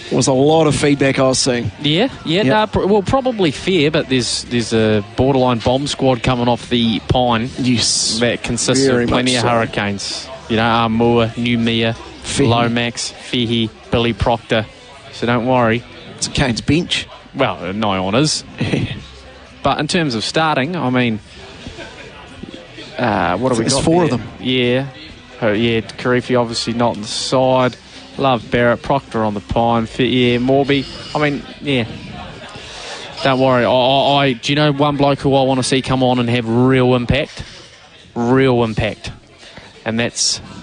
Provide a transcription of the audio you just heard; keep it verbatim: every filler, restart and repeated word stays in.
was a lot of feedback I was seeing. Yeah, yeah, Yep. no, pr- well, probably fair, but there's there's a borderline bomb squad coming off the Pine Yes. that consists Very of plenty much of so. Hurricanes. You know, Armour, Numia, Fehi. Lomax, Fehi, Billy Proctor. So don't worry. It's a Canes bench. Well, uh, no honours. But in terms of starting, I mean, uh, what have we There's got four there? of them. Yeah. Oh, yeah, Karifi obviously not on the side. Love Barrett, Proctor on the Pine. Fit, yeah, Morby. I mean, yeah. Don't worry. I, I, I do you know one bloke who I want to see come on and have real impact? Real impact. And that's